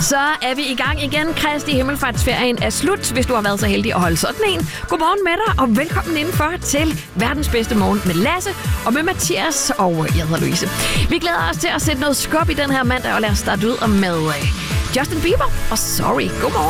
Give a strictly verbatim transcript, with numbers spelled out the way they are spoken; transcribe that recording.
Så er vi i gang igen. Kristi himmelfartsferien er slut, hvis du har været så heldig at holde sådan en. Godmorgen med dig, og velkommen indenfor til verdens bedste morgen med Lasse og med Mathias, og jeg hedder Louise. Vi glæder os til at sætte noget skub i den her mandag, og lad os starte ud med Justin Bieber og Sorry. Godmorgen.